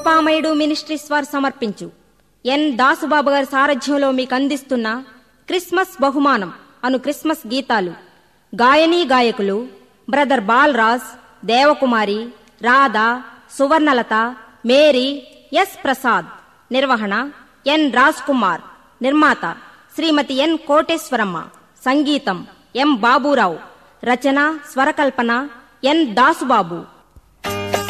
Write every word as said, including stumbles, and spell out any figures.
కృపామయుడు ministries వారు సమర్పించు ఎన్ దాసుబాబు గారి సారథ్యంలో మీకు అందిస్తున్న క్రిస్మస్ బహుమానం అను క్రిస్మస్ గీతాలు. గాయనీ గాయకులు brother Balraj, Devakumari, Radha, Suvarnalatha, Mary, yes Prasad. నిర్వహణ ఎన్ రాజ్ కుమార్. నిర్మాత శ్రీమతి ఎన్ కోటేశ్వరమ్మ. సంగీతం ఎం బాబూరావు. రచన స్వరకల్పన ఎన్ దాసుబాబు.